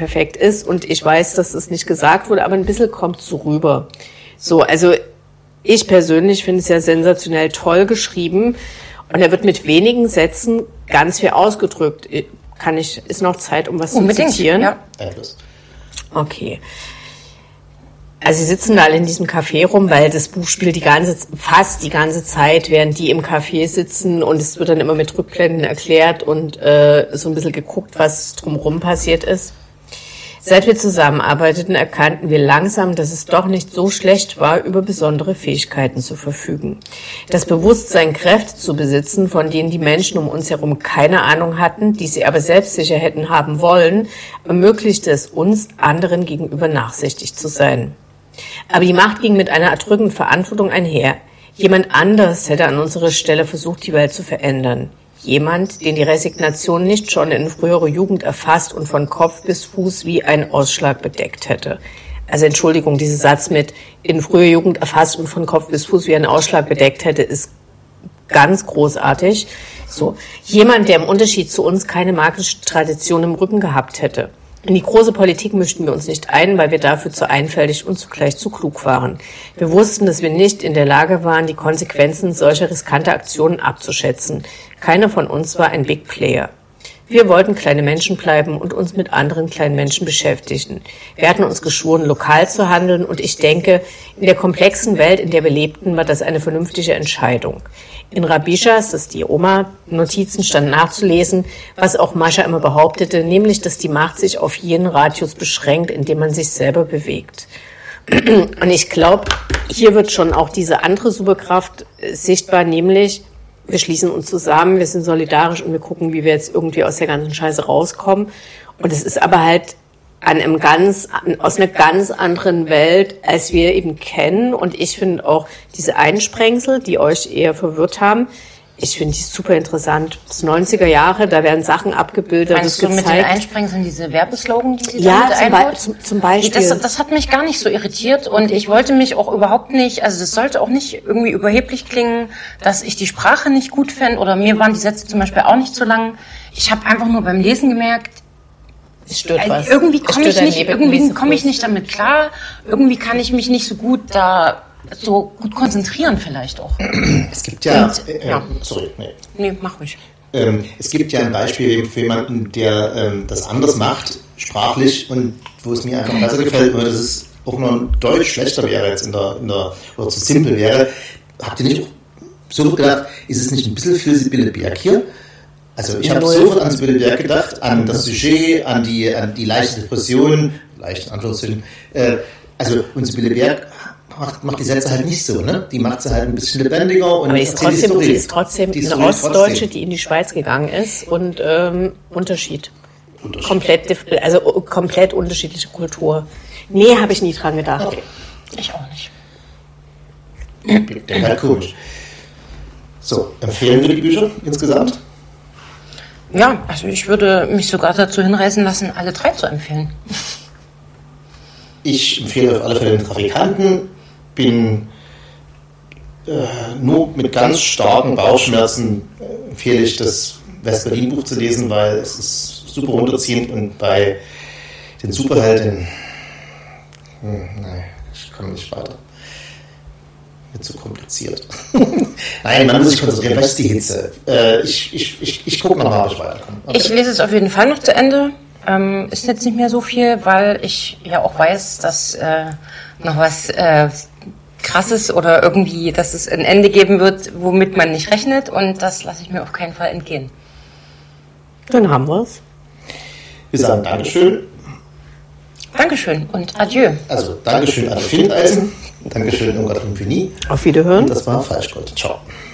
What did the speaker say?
perfekt ist. Und ich weiß, dass es nicht gesagt wurde, aber ein bisschen kommt so rüber. So, also ich persönlich finde es ja sensationell toll geschrieben. Und er wird mit wenigen Sätzen ganz viel ausgedrückt. Ist noch Zeit, um was unbedingt zu zitieren? Ja. Okay. Also sie sitzen da alle in diesem Café rum, weil das Buch spielt fast die ganze Zeit, während die im Café sitzen, und es wird dann immer mit Rückblenden erklärt und so ein bisschen geguckt, was drumherum passiert ist. Seit wir zusammenarbeiteten, erkannten wir langsam, dass es doch nicht so schlecht war, über besondere Fähigkeiten zu verfügen. Das Bewusstsein, Kräfte zu besitzen, von denen die Menschen um uns herum keine Ahnung hatten, die sie aber selbstsicher hätten haben wollen, ermöglichte es uns, anderen gegenüber nachsichtig zu sein. Aber die Macht ging mit einer erdrückenden Verantwortung einher. Jemand anders hätte an unserer Stelle versucht, die Welt zu verändern. Jemand, den die Resignation nicht schon in früherer Jugend erfasst und von Kopf bis Fuß wie ein Ausschlag bedeckt hätte. Also Entschuldigung, dieser Satz mit in früherer Jugend erfasst und von Kopf bis Fuß wie ein Ausschlag bedeckt hätte, ist ganz großartig. So, jemand, der im Unterschied zu uns keine magische Tradition im Rücken gehabt hätte. In die große Politik mischten wir uns nicht ein, weil wir dafür zu einfältig und zugleich zu klug waren. Wir wussten, dass wir nicht in der Lage waren, die Konsequenzen solcher riskanter Aktionen abzuschätzen. Keiner von uns war ein Big Player. Wir wollten kleine Menschen bleiben und uns mit anderen kleinen Menschen beschäftigen. Wir hatten uns geschworen, lokal zu handeln, und ich denke, in der komplexen Welt, in der wir lebten, war das eine vernünftige Entscheidung. In Rabischas, das ist die Oma-Notizen, stand nachzulesen, was auch Mascha immer behauptete, nämlich, dass die Macht sich auf jenen Radius beschränkt, in dem man sich selber bewegt. Und ich glaube, hier wird schon auch diese andere Superkraft sichtbar, nämlich, wir schließen uns zusammen, wir sind solidarisch und wir gucken, wie wir jetzt irgendwie aus der ganzen Scheiße rauskommen. Und es ist aber halt aus einer ganz anderen Welt, als wir eben kennen. Und ich finde auch diese Einsprengsel, die euch eher verwirrt haben, ich finde die super interessant. Das 90er Jahre, da werden Sachen abgebildet. Meinst du mit den Einsprengseln diese Werbeslogan, die sie ja, damit einbaut? Zum Beispiel. Das hat mich gar nicht so irritiert, und ich wollte mich auch überhaupt nicht, also das sollte auch nicht irgendwie überheblich klingen, dass ich die Sprache nicht gut fände, oder mir waren die Sätze zum Beispiel auch nicht so lang. Ich habe einfach nur beim Lesen gemerkt, es stört was. Irgendwie komme ich nicht damit klar, irgendwie kann ich mich nicht so gut konzentrieren vielleicht auch. Es gibt ja... Mach ruhig. Es gibt ja ein Beispiel für jemanden, der das anders macht, sprachlich, und wo es mir einfach besser gefällt, weil das ist auch noch deutlich schlechter wäre jetzt oder zu simpel wäre. Habt ihr nicht so gedacht, ist es nicht ein bisschen für Sibylle Berg hier? Also ich habe sofort an Sibylle Berg gedacht, an das Sujet, an die leichte Depression, leicht in Anführungszeichen. Und Sibylle Berg macht die Sätze halt nicht so, ne? Die macht sie halt ein bisschen lebendiger. Und aber sie ist trotzdem eine Ostdeutsche, die in die Schweiz gegangen ist, und Unterschied. Komplett unterschiedliche Kultur. Nee, habe ich nie dran gedacht. Okay. Ich auch nicht. Der halt komisch. So, empfehlen wir die Bücher insgesamt? Ja, also ich würde mich sogar dazu hinreißen lassen, alle 3 zu empfehlen. Ich empfehle auf alle Fälle den Trafikanten. Bin nur mit ganz starken Bauchschmerzen empfehle ich, das West-Berlin-Buch zu lesen, weil es ist super runterziehend, und bei den Superhelden nein, ich komme nicht weiter. Wird zu kompliziert. Nein, man muss sich konzentrieren, was ist die Hitze? Ich gucke nochmal, ob ich weiterkomme. Okay. Ich lese es auf jeden Fall noch zu Ende. Ist jetzt nicht mehr so viel, weil ich ja auch weiß, dass noch was Krasses oder irgendwie, dass es ein Ende geben wird, womit man nicht rechnet, und das lasse ich mir auf keinen Fall entgehen. Dann haben wir es. Wir sagen Dankeschön. Dankeschön und adieu. Also Dankeschön an Findeisen, Dankeschön an Gott und Fini. Auf Wiederhören. Und das war Falschgold. Ciao.